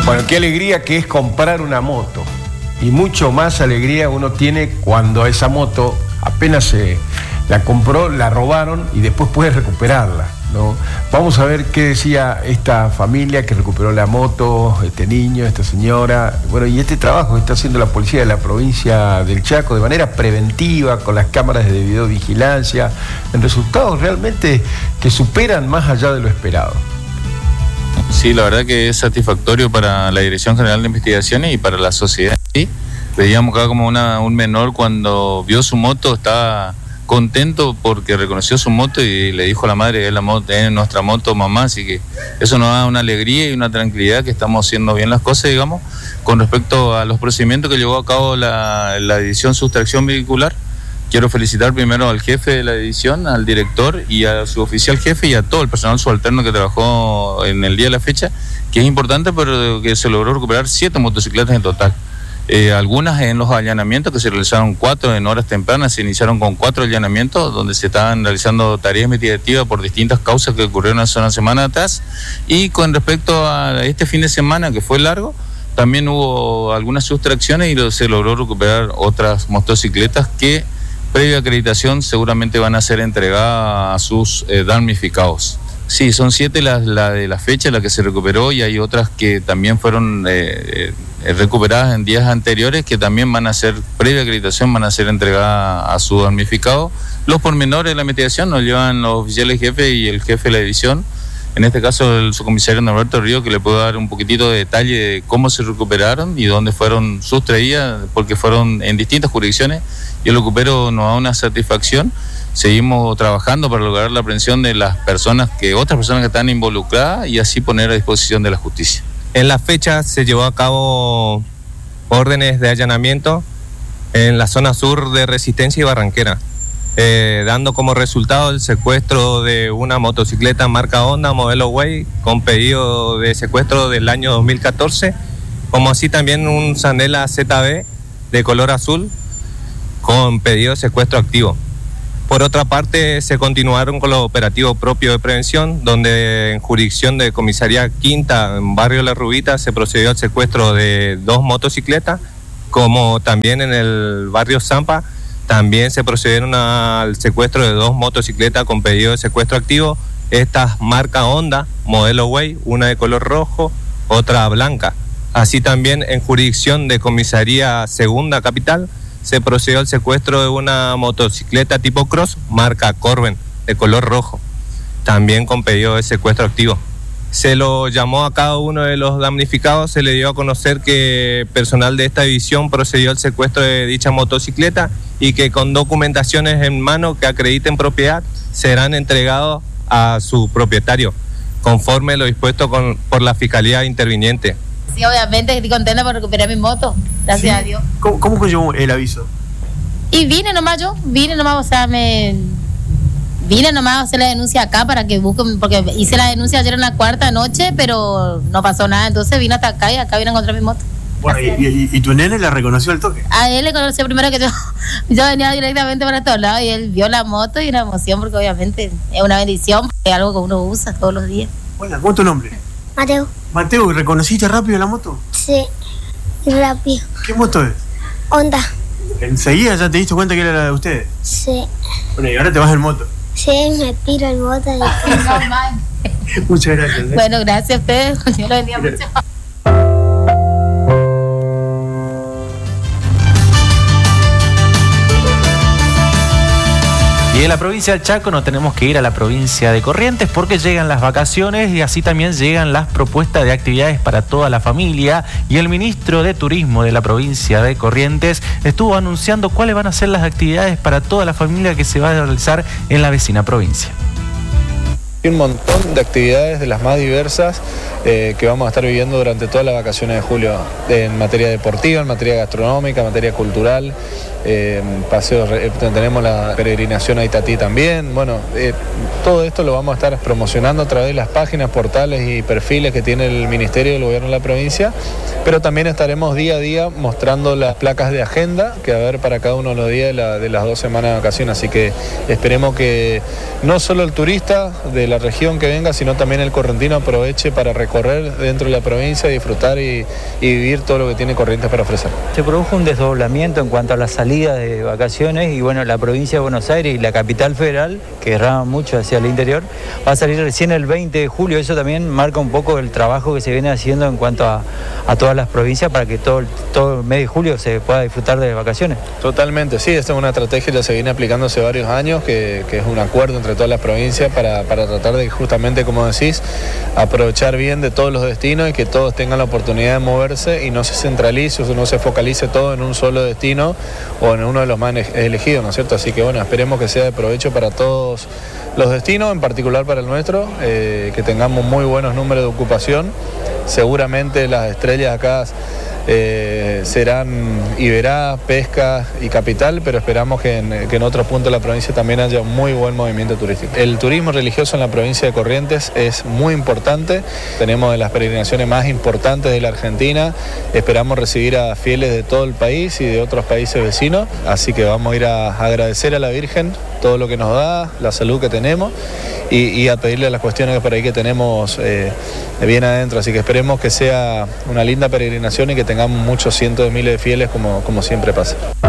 Bueno, qué alegría que es comprar una moto. Y mucho más alegría uno tiene cuando esa moto apenas se la compró, la robaron y después puede recuperarla, ¿no? Vamos a ver qué decía esta familia que recuperó la moto, este niño, esta señora, bueno, y este trabajo que está haciendo la policía de la provincia del Chaco de manera preventiva, con las cámaras de videovigilancia, en resultados realmente que superan más allá de lo esperado. Sí, la verdad que es satisfactorio para la Dirección General de Investigaciones y para la sociedad. ¿Sí? Veíamos acá como un menor cuando vio su moto, estaba contento porque reconoció su moto y le dijo a la madre, es nuestra moto, mamá, así que eso nos da una alegría y una tranquilidad que estamos haciendo bien las cosas, digamos. Con respecto a los procedimientos que llevó a cabo la división sustracción vehicular, quiero felicitar primero al jefe de la división, al director y a su oficial jefe y a todo el personal subalterno que trabajó en el día de la fecha, que es importante, pero que se logró recuperar 7 motocicletas en total. Algunas en los allanamientos, que se realizaron 4 en horas tempranas, se iniciaron con 4 allanamientos, donde se estaban realizando tareas investigativas por distintas causas que ocurrieron hace una semana atrás. Y con respecto a este fin de semana, que fue largo, también hubo algunas sustracciones y se logró recuperar otras motocicletas que, previa acreditación, seguramente van a ser entregadas a sus damnificados. Sí, son 7 la de la fecha, la que se recuperó, y hay otras que también fueron recuperadas en días anteriores, que también van a ser, previa acreditación, van a ser entregadas a su damnificado. Los pormenores de la investigación nos llevan los oficiales jefes y el jefe de la división, en este caso el subcomisario Norberto Río, que le puedo dar un poquitito de detalle de cómo se recuperaron y dónde fueron sustraídas, porque fueron en distintas jurisdicciones, y el recupero nos da una satisfacción. Seguimos trabajando para lograr la aprehensión de las personas otras personas que están involucradas y así poner a disposición de la justicia. En la fecha se llevó a cabo órdenes de allanamiento en la zona sur de Resistencia y Barranquera, dando como resultado el secuestro de una motocicleta marca Honda modelo Way con pedido de secuestro del año 2014, como así también un Sandela ZB de color azul con pedido de secuestro activo. Por otra parte, se continuaron con los operativos propios de prevención, donde en jurisdicción de Comisaría Quinta, en Barrio La Rubita, se procedió al secuestro de 2 motocicletas, como también en el Barrio Zampa, también se procedieron al secuestro de 2 motocicletas con pedido de secuestro activo, estas marca Honda, modelo Way, una de color rojo, otra blanca. Así también en jurisdicción de Comisaría Segunda Capital, se procedió al secuestro de una motocicleta tipo cross, marca Corben, de color rojo, también con pedido de secuestro activo. Se lo llamó a cada uno de los damnificados, se le dio a conocer que personal de esta división procedió al secuestro de dicha motocicleta y que con documentaciones en mano que acrediten propiedad serán entregados a su propietario, conforme lo dispuesto por la Fiscalía Interviniente. Sí, obviamente estoy contenta por recuperar mi moto, gracias a Dios. ¿Cómo conllevó el aviso? Y vine nomás, o sea, vine nomás a hacer la denuncia acá para que busquen, porque hice la denuncia ayer en la 4ª noche, pero no pasó nada, entonces vine hasta acá y acá vine a encontrar mi moto. Bueno, ¿y tu nene la reconoció al toque? A él le conoció primero que yo venía directamente para todos lados y él vio la moto y una emoción, porque obviamente es una bendición, es algo que uno usa todos los días. Hola, ¿cómo es tu nombre? Mateo. Mateo, ¿reconociste rápido la moto? Sí, rápido. ¿Qué moto es? Honda. ¿Enseguida ya te diste cuenta que era la de ustedes? Sí. Bueno, y ahora te vas en moto. Sí, me tiro en moto. Muchas gracias. Bueno, gracias a ustedes. Dios lo bendiga mucho. Y de la provincia del Chaco nos tenemos que ir a la provincia de Corrientes porque llegan las vacaciones y así también llegan las propuestas de actividades para toda la familia, y el ministro de Turismo de la provincia de Corrientes estuvo anunciando cuáles van a ser las actividades para toda la familia que se va a realizar en la vecina provincia. Un montón de actividades de las más diversas que vamos a estar viviendo durante todas las vacaciones de julio, en materia deportiva, en materia gastronómica, en materia cultural, paseos, tenemos la peregrinación a Itatí también. Bueno, todo esto lo vamos a estar promocionando a través de las páginas, portales y perfiles que tiene el Ministerio del Gobierno de la provincia, pero también estaremos día a día mostrando las placas de agenda que va a haber para cada uno de los días de las 2 semanas de vacaciones, así que esperemos que no solo el turista de la la región que venga, sino también el correntino aproveche para recorrer dentro de la provincia, disfrutar y vivir todo lo que tiene Corrientes para ofrecer. Se produjo un desdoblamiento en cuanto a la salida de vacaciones y bueno, la provincia de Buenos Aires y la capital federal, que erraban mucho hacia el interior, va a salir recién el 20 de julio. Eso también marca un poco el trabajo que se viene haciendo en cuanto a todas las provincias para que todo el mes de julio se pueda disfrutar de vacaciones. Totalmente, sí, esta es una estrategia que ya se viene aplicando hace varios años, que es un acuerdo entre todas las provincias para tratar de justamente, como decís, aprovechar bien de todos los destinos y que todos tengan la oportunidad de moverse y no se centralice o no se focalice todo en un solo destino o en uno de los más elegidos, ¿no es cierto? Así que bueno, esperemos que sea de provecho para todos los destinos, en particular para el nuestro, que tengamos muy buenos números de ocupación. Seguramente las estrellas acá serán Iberá, Pesca y Capital, pero esperamos que en otros puntos de la provincia también haya un muy buen movimiento turístico. El turismo religioso en la provincia de Corrientes es muy importante, tenemos de las peregrinaciones más importantes de la Argentina, esperamos recibir a fieles de todo el país y de otros países vecinos, así que vamos a ir a agradecer a la Virgen todo lo que nos da, la salud que tenemos y a pedirle las cuestiones por ahí que tenemos bien adentro, así que esperemos que sea una linda peregrinación y que tengamos muchos cientos de miles de fieles como siempre pasa.